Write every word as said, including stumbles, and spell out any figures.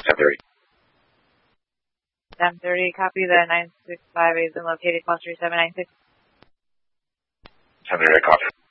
ten thirty. ten thirty, copy the nine six five has been located, cluster seven nine six. ten thirty, copy.